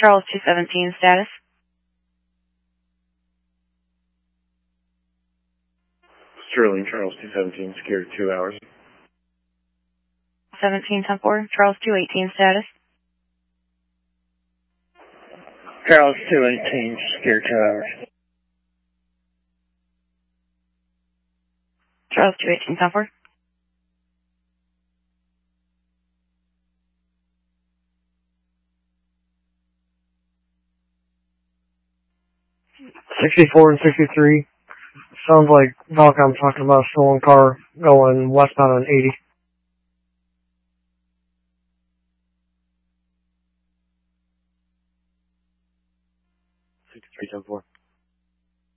Charles 217 status. Sterling, Charles 217, secured 2 hours. 17-4, Charles 218 status. Charles 218, secured 2 hours. Charles 218-4. '64 and 63. Sounds like Valcom talking about a stolen car going westbound on 80. 63-4.